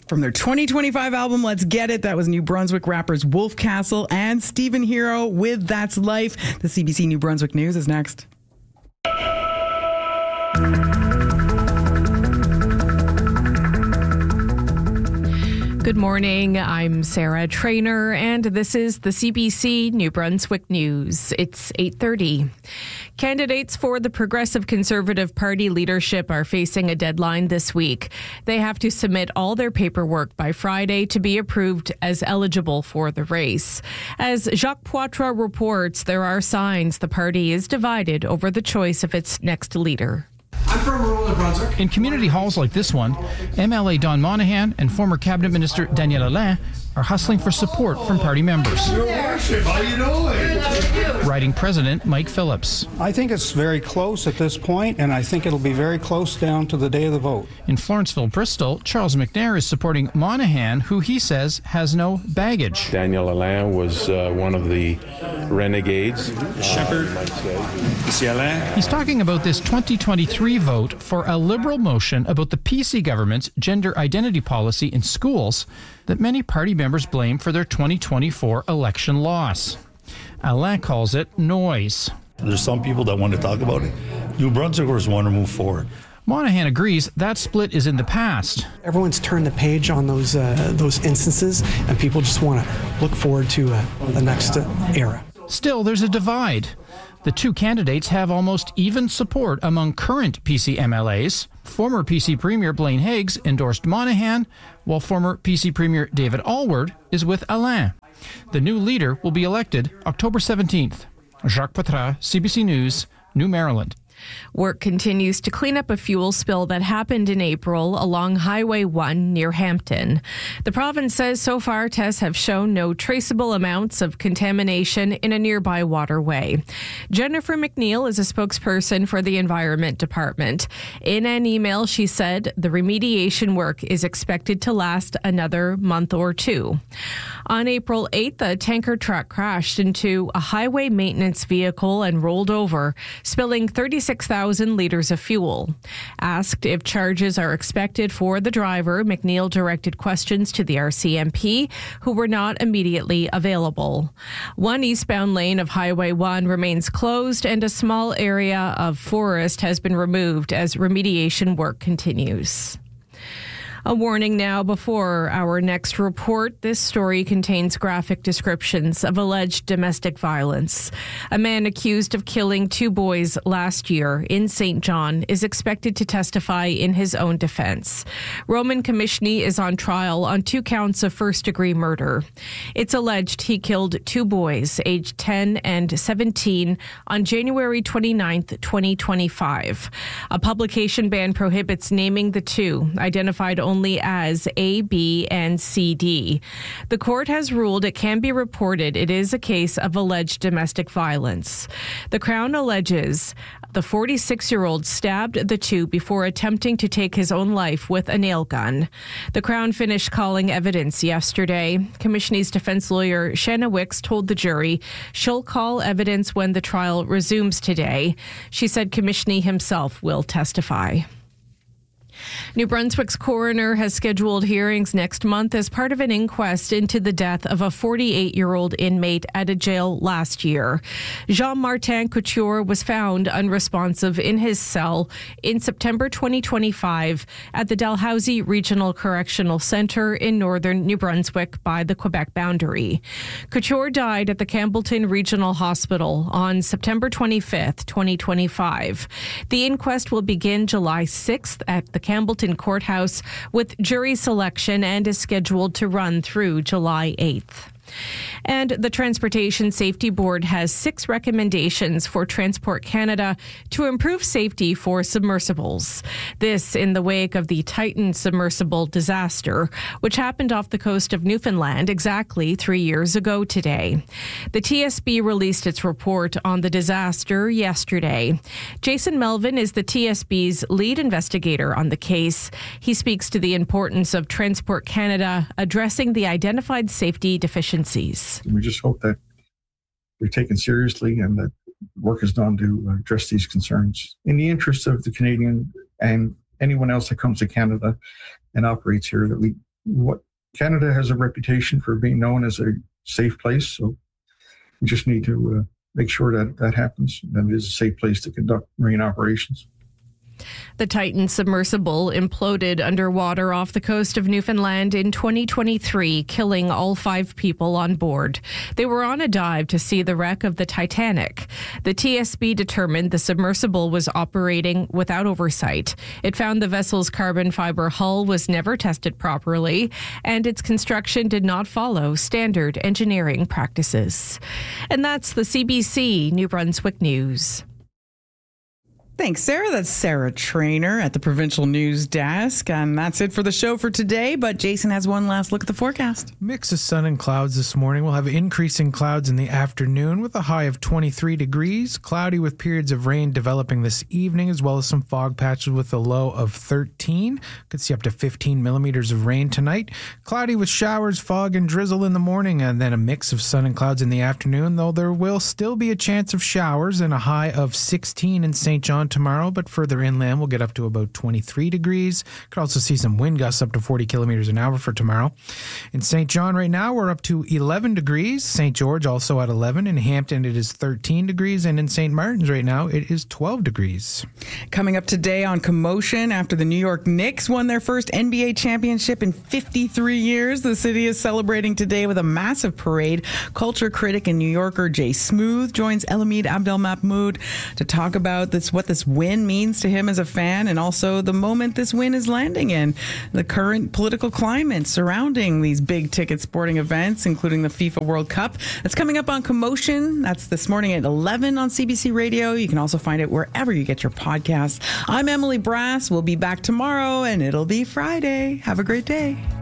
From their 2025 album, Let's Get It, that was New Brunswick rappers Wolf Castle and Stephen Hero with That's Life. The CBC New Brunswick News is next. Good morning. I'm Sarah Trainer, and this is the CBC New Brunswick News. It's 8:30. Candidates for the Progressive Conservative Party leadership are facing a deadline this week. They have to submit all their paperwork by Friday to be approved as eligible for the race. As Jacques Poitras reports, there are signs the party is divided over the choice of its next leader. I'm from rural New Brunswick. In community halls like this one, MLA Don Monahan and former Cabinet Minister Daniel Alain are hustling for support from party members. Your worship, how you doing? Riding President Mike Phillips. I think it's very close at this point, and I think it'll be very close down to the day of the vote. In Florenceville, Bristol, Charles McNair is supporting Monahan, who he says has no baggage. Daniel Alain was one of the renegades. Shepherd, Alain. He's talking about this 2023 vote for a Liberal motion about the PC government's gender identity policy in schools that many party members blame for their 2024 election loss. Alain calls it noise. There's some people that want to talk about it. New Brunswickers want to move forward. Monahan agrees that split is in the past. Everyone's turned the page on those instances, and people just want to look forward to the next era. Still, there's a divide. The two candidates have almost even support among current PC MLAs. Former PC Premier Blaine Higgs endorsed Monahan, while former PC Premier David Alward is with Alain. The new leader will be elected October 17th. Jacques Poitras, CBC News, New Maryland. Work continues to clean up a fuel spill that happened in April along Highway 1 near Hampton. The province says so far tests have shown no traceable amounts of contamination in a nearby waterway. Jennifer McNeil is a spokesperson for the Environment Department. In an email, she said the remediation work is expected to last another month or two. On April 8th, a tanker truck crashed into a highway maintenance vehicle and rolled over, spilling 36,000 liters of fuel. Asked if charges are expected for the driver, McNeil directed questions to the RCMP, who were not immediately available. One eastbound lane of Highway 1 remains closed, and a small area of forest has been removed as remediation work continues. A warning now before our next report. This story contains graphic descriptions of alleged domestic violence. A man accused of killing two boys last year in St. John is expected to testify in his own defense. Roman Komishny is on trial on 2 counts of first-degree murder. It's alleged he killed two boys, aged 10 and 17, on January 29, 2025. A publication ban prohibits naming the two, identified only as A, B, and CD. The court has ruled it can be reported it is a case of alleged domestic violence. The Crown alleges the 46-year-old stabbed the two before attempting to take his own life with a nail gun. The Crown finished calling evidence yesterday. Komishny's defense lawyer, Shanna Wicks, told the jury she'll call evidence when the trial resumes today. She said Komishny himself will testify. New Brunswick's coroner has scheduled hearings next month as part of an inquest into the death of a 48-year-old inmate at a jail last year. Jean-Martin Couture was found unresponsive in his cell in September 2025 at the Dalhousie Regional Correctional Centre in northern New Brunswick by the Quebec boundary. Couture died at the Campbellton Regional Hospital on September 25th, 2025. The inquest will begin July 6th at the Campbellton Courthouse with jury selection and is scheduled to run through July 8th. And the Transportation Safety Board has 6 recommendations for Transport Canada to improve safety for submersibles. This in the wake of the Titan submersible disaster, which happened off the coast of Newfoundland exactly 3 years ago today. The TSB released its report on the disaster yesterday. Jason Melvin is the TSB's lead investigator on the case. He speaks to the importance of Transport Canada addressing the identified safety deficiencies. We just hope that they're taken seriously and that work is done to address these concerns in the interest of the Canadian and anyone else that comes to Canada and operates here, that we what Canada has a reputation for being known as a safe place. So we just need to make sure that that happens, and it is a safe place to conduct marine operations. The Titan submersible imploded underwater off the coast of Newfoundland in 2023, killing all 5 people on board. They were on a dive to see the wreck of the Titanic. The TSB determined the submersible was operating without oversight. It found the vessel's carbon fiber hull was never tested properly, and its construction did not follow standard engineering practices. And that's the CBC New Brunswick News. Thanks, Sarah. That's Sarah Trainer at the Provincial News Desk. And that's it for the show for today. But Jason has one last look at the forecast. Mix of sun and clouds this morning. We'll have increasing clouds in the afternoon with a high of 23 degrees. Cloudy with periods of rain developing this evening, as well as some fog patches with a low of 13. Could see up to 15 millimeters of rain tonight. Cloudy with showers, fog, and drizzle in the morning, and then a mix of sun and clouds in the afternoon, though there will still be a chance of showers and a high of 16 in St. John tomorrow, but further inland we'll get up to about 23 degrees. Could also see some wind gusts up to 40 kilometers an hour for tomorrow. In St. John right now we're up to 11 degrees. St. George also at 11. In Hampton it is 13 degrees, and in St. Martin's right now it is 12 degrees. Coming up today on Commotion, after the New York Knicks won their first NBA championship in 53 years, the city is celebrating today with a massive parade. Culture critic and New Yorker Jay Smooth joins Elamid Abdelmahmoud to talk about what this win means to him as a fan, and also the moment this win is landing in, the current political climate surrounding these big ticket sporting events, including the FIFA World Cup. That's coming up on Commotion. That's this morning at 11 on CBC Radio. You can also find it wherever you get your podcasts. I'm Emily Brass. We'll be back tomorrow, and it'll be Friday. Have a great day.